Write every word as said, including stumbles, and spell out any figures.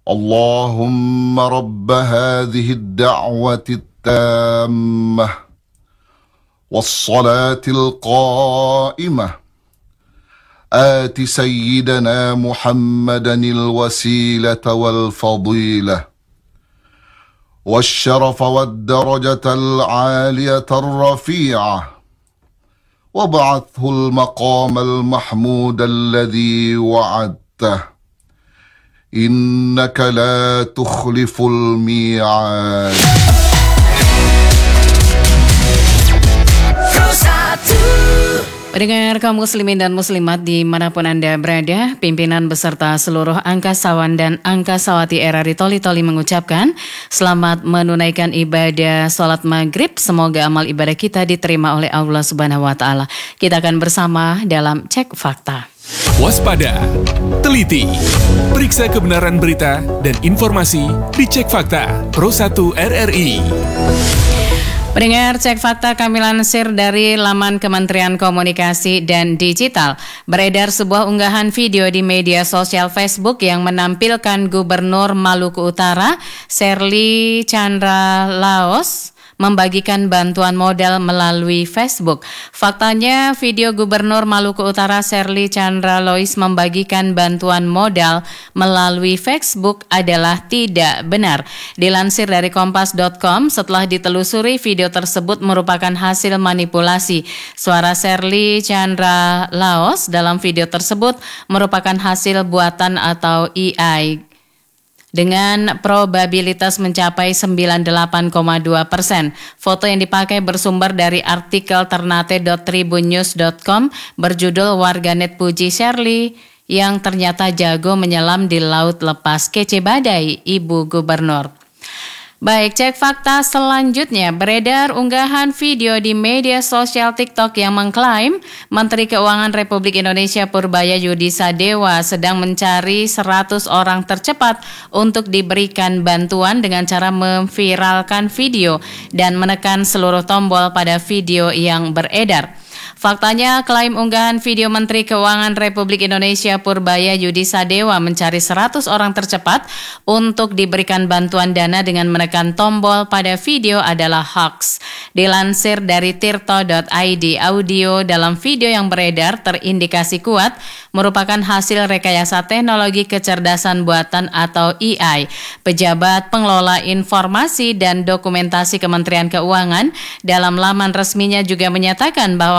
اللهم رب هذه الدعوة التامة والصلاة القائمة آت سيدنا محمدا الوسيلة والفضيلة والشرف والدرجة العالية الرفيعة وابعثه المقام المحمود الذي وعدته إنك لا تخلف الميعاد. Pendengar kaum muslimin dan muslimat dimanapun Anda berada, pimpinan beserta seluruh angkasawan dan angkasawati R R I Toli-Toli mengucapkan selamat menunaikan ibadah sholat maghrib. Semoga amal ibadah kita diterima oleh Allah Subhanahu Wa Taala. Kita akan bersama dalam Cek Fakta. Waspada, teliti, periksa kebenaran berita dan informasi di Cek Fakta Pro satu R R I. Pendengar, Cek Fakta kami lansir dari laman Kementerian Komunikasi dan Digital. Beredar sebuah unggahan video di media sosial Facebook yang menampilkan Gubernur Maluku Utara, Sherly Chandra Laos, membagikan bantuan modal melalui Facebook. Faktanya, video Gubernur Maluku Utara Sherly Chandra Laos membagikan bantuan modal melalui Facebook adalah tidak benar. Dilansir dari kompas dot com, setelah ditelusuri, video tersebut merupakan hasil manipulasi. Suara Sherly Chandra Laos dalam video tersebut merupakan hasil buatan atau A I dengan probabilitas mencapai sembilan puluh delapan koma dua persen. Foto yang dipakai bersumber dari artikel ternate dot tribunnews dot com berjudul Warganet Puji Sherly yang ternyata jago menyelam di laut lepas. Kece badai Ibu Gubernur. Baik, Cek Fakta selanjutnya. Beredar unggahan video di media sosial TikTok yang mengklaim Menteri Keuangan Republik Indonesia Purbaya Yudi Sadewa sedang mencari seratus orang tercepat untuk diberikan bantuan dengan cara memviralkan video dan menekan seluruh tombol pada video yang beredar. Faktanya, klaim unggahan video Menteri Keuangan Republik Indonesia Purbaya Yudi Sadewa mencari seratus orang tercepat untuk diberikan bantuan dana dengan menekan tombol pada video adalah hoax. Dilansir dari tirto dot i d, audio dalam video yang beredar terindikasi kuat merupakan hasil rekayasa teknologi kecerdasan buatan atau A I. Pejabat Pengelola Informasi dan Dokumentasi Kementerian Keuangan dalam laman resminya juga menyatakan bahwa